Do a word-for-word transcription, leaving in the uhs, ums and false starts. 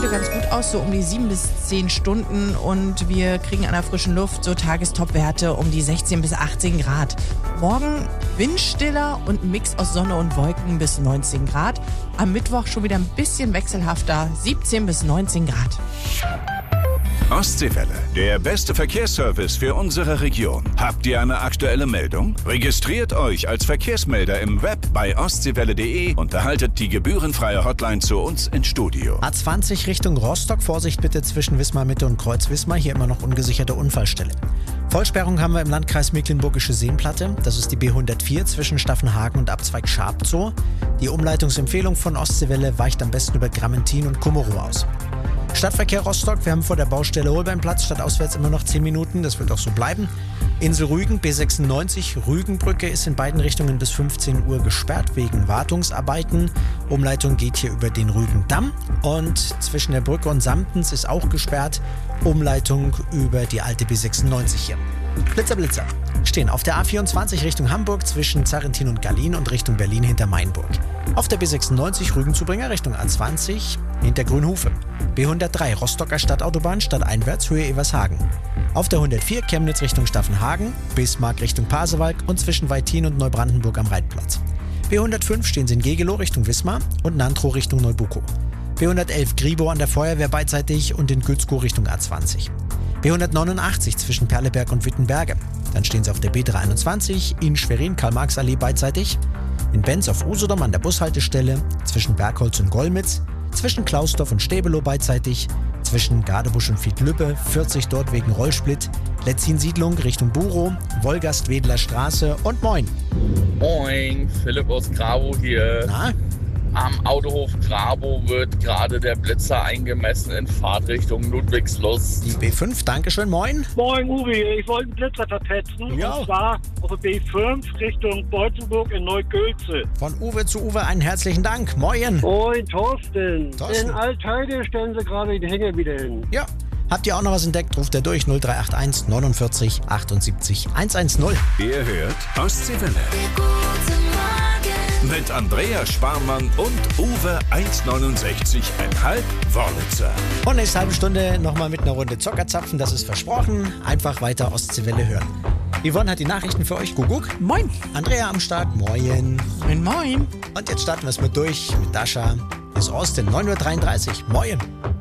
heute ganz gut aus, so um die sieben bis zehn Stunden und wir kriegen an der frischen Luft so Tagestopwerte um die sechzehn bis achtzehn Grad. Morgen windstiller und ein Mix aus Sonne und Wolken bis neunzehn Grad. Am Mittwoch schon wieder ein bisschen wechselhafter, siebzehn bis neunzehn Grad. Ostseewelle, der beste Verkehrsservice für unsere Region. Habt ihr eine aktuelle Meldung? Registriert euch als Verkehrsmelder im Web bei ostseewelle punkt de und erhaltet die gebührenfreie Hotline zu uns ins Studio. A zwanzig Richtung Rostock, Vorsicht bitte zwischen Wismar Mitte und Kreuz Wismar, hier immer noch ungesicherte Unfallstelle. Vollsperrung haben wir im Landkreis Mecklenburgische Seenplatte, das ist die B hundertvier zwischen Staffenhagen und Abzweig Scharpzow. Die Umleitungsempfehlung von Ostseewelle weicht am besten über Grammentin und Kummerow aus. Stadtverkehr Rostock, wir haben vor der Baustelle Holbeinplatz stadtauswärts immer noch zehn Minuten, das wird auch so bleiben. Insel Rügen, B sechsundneunzig, Rügenbrücke ist in beiden Richtungen bis fünfzehn Uhr gesperrt wegen Wartungsarbeiten. Umleitung geht hier über den Rügendamm und zwischen der Brücke und Samtens ist auch gesperrt. Umleitung über die alte B sechsundneunzig hier. Blitzer, Blitzer. Stehen auf der A vierundzwanzig Richtung Hamburg zwischen Zarrentin und Gallien und Richtung Berlin hinter Mainburg. Auf der B sechsundneunzig Rügenzubringer Richtung A zwanzig hinter Grünhufe. B hundertdrei Rostocker Stadtautobahn stadteinwärts Höhe Evershagen. Auf der hundertvier Chemnitz Richtung Staffenhagen, Bismarck Richtung Pasewalk und zwischen Weitin und Neubrandenburg am Reitplatz. B hundertfünf stehen sie in Gegelow Richtung Wismar und Nantrow Richtung Neubukow. B hundertelf Griebow an der Feuerwehr beidseitig und in Gützkow Richtung A zwanzig. B hundertneunundachtzig zwischen Perleberg und Wittenberge. Dann stehen sie auf der B dreihunderteinundzwanzig in Schwerin Karl-Marx-Allee beidseitig. In Benz auf Usedom an der Bushaltestelle, zwischen Bergholz und Golmitz, zwischen Klausdorf und Stäbelow beidseitig, zwischen Gadebusch und Fiedlübbe, vierzig dort wegen Rollsplit, Letzin-Siedlung Richtung Burow, Wolgast-Wedler Straße und moin. Moin, Philipp aus Grabow hier. Na? Am Autohof Grabow wird gerade der Blitzer eingemessen in Fahrtrichtung Ludwigslust. Die B fünf, Dankeschön, moin. Moin Uwe, ich wollte einen Blitzer verpetzen. Ja. Und zwar auf der B fünf Richtung Beutzenburg in Neugülze. Von Uwe zu Uwe einen herzlichen Dank, moin. Moin Thorsten. Thorsten. In Altheide stellen sie gerade den Hänger wieder hin. Ja. Habt ihr auch noch was entdeckt? Ruft er durch null drei acht eins neunundvierzig achtundsiebzig hundertzehn. Ihr hört Ostseewelle. Mit Andreas Sparmann und Uwe eins neunundsechzig Komma fünf Wörlitzer. Und nächste halbe Stunde nochmal mit einer Runde Zockerzapfen, das ist versprochen. Einfach weiter Ostseewelle hören. Yvonne hat die Nachrichten für euch. Kuckuck. Moin. Andrea am Start. Moin. Moin, moin. Und jetzt starten wir es mit durch mit Dasha. Bis Osten, neun Uhr dreiunddreißig. Moin.